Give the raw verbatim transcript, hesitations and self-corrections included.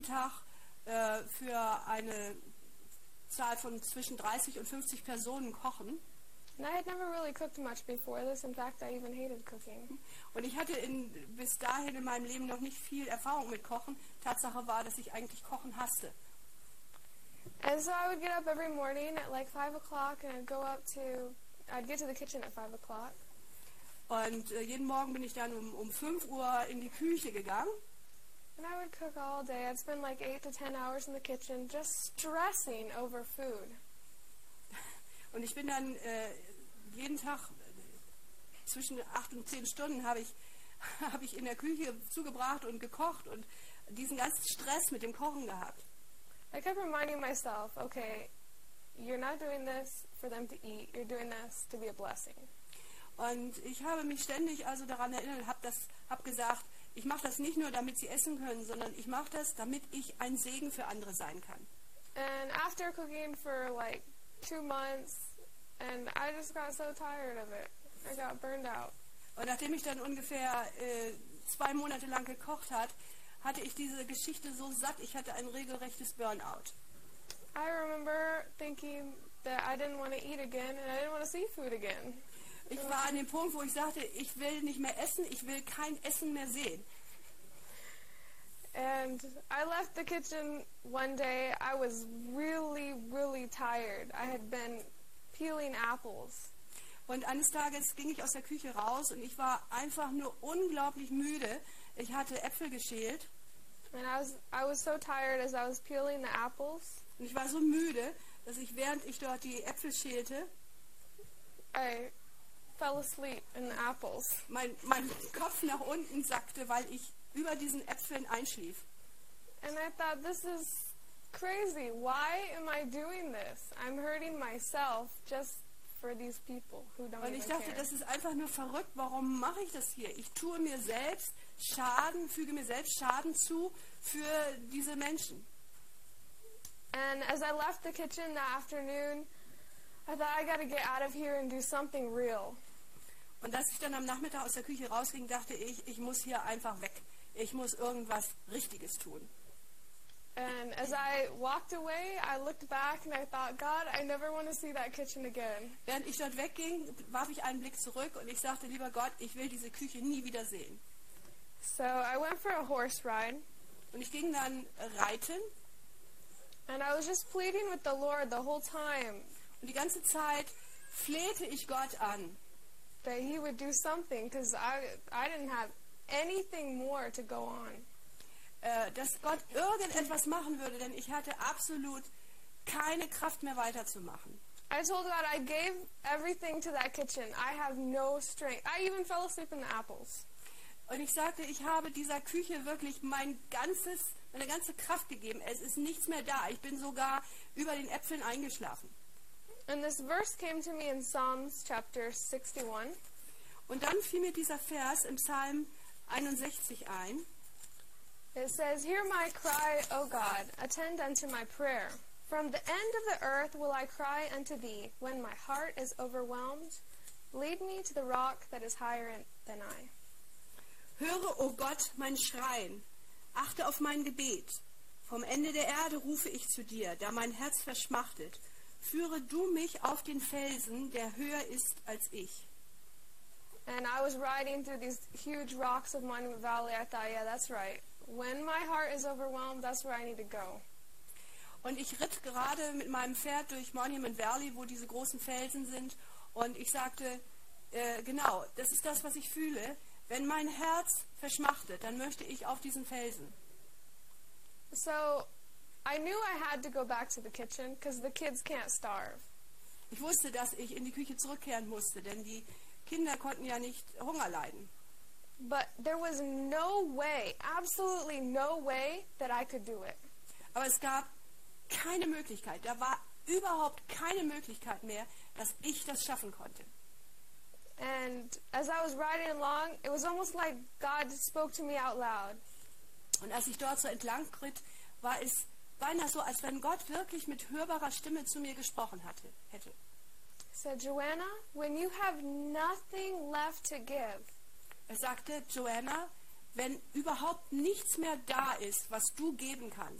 Tag äh, für eine Zahl von zwischen dreißig und fünfzig Personen kochen. And I had never really cooked much before this. In fact, I even hated cooking. Und ich hatte in, bis dahin in meinem Leben noch nicht viel Erfahrung mit Kochen. Tatsache war, dass ich eigentlich Kochen hasste. And so I would get up every morning at like five o'clock and I'd go up to, I'd get to the kitchen at five o'clock. Und äh, jeden Morgen bin ich dann um, um fünf Uhr in die Küche gegangen. And I would cook all day. I'd spend like eight to ten hours in the kitchen just stressing over food. Und ich bin dann äh, jeden Tag äh, zwischen acht und zehn Stunden habe ich, hab ich in der Küche zugebracht und gekocht und diesen ganzen Stress mit dem Kochen gehabt. I kept reminding myself, okay, you're not doing this for them to eat. You're doing this to be a blessing. Und ich habe mich ständig also daran erinnert, habe das, habe gesagt, ich mache das nicht nur, damit sie essen können, sondern ich mache das, damit ich ein Segen für andere sein kann. And after cooking for like two months, and I just got so tired of it. I got burned out. Und nachdem ich dann ungefähr äh, zwei Monate lang gekocht hat, hatte ich diese Geschichte so satt, ich hatte ein regelrechtes Burnout. I remember thinking that I didn't want to eat again and I didn't want to see food again. Ich war an dem Punkt, wo ich sagte, ich will nicht mehr essen, ich will kein Essen mehr sehen. And I left the kitchen one day. I was really, really tired. I had been peeling apples. Und eines Tages ging ich aus der Küche raus und ich war einfach nur unglaublich müde. Ich hatte Äpfel geschält. And I was I was so tired as I was peeling the apples. Und ich war so müde, dass ich, während ich dort die Äpfel schälte, I fell asleep in the apples. mein, mein Kopf nach unten sackte, weil ich über diesen Äpfeln einschlief. And I thought, this is crazy. Why am I doing this? I'm hurting myself just for these people who don't Und ich even dachte, care. das ist einfach nur verrückt. Warum mache ich das hier? Ich tue mir selbst Schaden, füge mir selbst Schaden zu für diese Menschen. And as I left the kitchen that afternoon, I thought, I got to get out of here and do something real. Und als ich dann am Nachmittag aus der Küche rausging, dachte ich, ich muss hier einfach weg. Ich muss irgendwas Richtiges tun. And as I walked away, I looked back and I thought, God, I never want to see that kitchen again. Während ich dort wegging, warf ich einen Blick zurück und ich sagte, lieber Gott, ich will diese Küche nie wieder sehen. So I went for a horse ride. Und ich ging dann reiten. And I was just pleading with the Lord the whole time. Und die ganze Zeit flehte ich Gott an, That he would do something, because I, I didn't have anything more to go on. äh, dass Gott irgendetwas machen würde, denn ich hatte absolut keine Kraft mehr weiterzumachen. I told God I gave everything to that kitchen. I have no strength. I even fell asleep in the apples. Und ich sagte, ich habe dieser Küche wirklich mein ganzes, meine ganze Kraft gegeben. Es ist nichts mehr da. Ich bin sogar über den Äpfeln eingeschlafen. And this verse came to me in Psalms chapter sixty-one. Und dann fiel mir dieser Vers im Psalm einundsechzig ein. It says, Hear my cry, O God, attend unto my prayer. From the end of the earth will I cry unto thee, when my heart is overwhelmed. Lead me to the rock that is higher than I. Höre, o Gott, mein Schreien. Achte auf mein Gebet. Vom Ende der Erde rufe ich zu dir, da mein Herz verschmachtet. Führe du mich auf den Felsen, der höher ist als ich. And I was riding through these huge rocks of Monument Valley. I thought, yeah, that's right. When my heart is overwhelmed, that's where I need to go. Und ich ritt gerade mit meinem Pferd durch Monument Valley, wo diese großen Felsen sind. Und ich sagte, äh, genau, das ist das, was ich fühle. Wenn mein Herz verschmachtet, dann möchte ich auf diesen Felsen. So I knew I had to go back to the kitchen because the kids can't starve. Ich wusste, dass ich in die Küche zurückkehren musste, denn die Kinder konnten ja nicht Hunger leiden. But there was no way, absolutely no way that I could do it. Aber es gab keine Möglichkeit, da war überhaupt keine Möglichkeit mehr, dass ich das schaffen konnte. And as I was riding along, it was almost like God spoke to me out loud. Und als ich dort so entlang ritt, war es beinahe so, als wenn Gott wirklich mit hörbarer Stimme zu mir gesprochen hatte, hätte. He said, Joanna, when you have nothing left to give, Er sagte, Joanna, wenn überhaupt nichts mehr da ist, was du geben kannst.